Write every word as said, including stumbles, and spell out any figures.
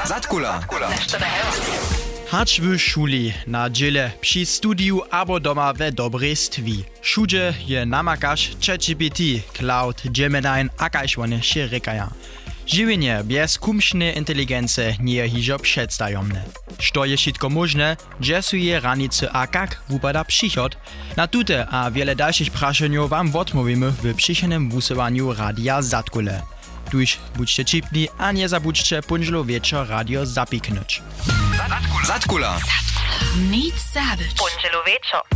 Zatkula. Hacz w szuli, na dziele, przy studiu albo doma we dobrystwi. Wszędzie je namakasz ChatGPT, Cloud, Gemini, a kaž one się rekają. Żywienie bez kumsznej inteligencji nie jest hižo przedstawione. Što je wszystko możne, gdzie są je ranice a jak wypada przychod? Na tute a wiele dalszych praszeniów wam odmówimy w przyszłym wysłaniu Radia Zatkule. Tuż budźcie cipni, a nie zabudźcie punżlo wieczor radio zapiknąć. Zatkula. Nic zabić. Punżelo wieczor.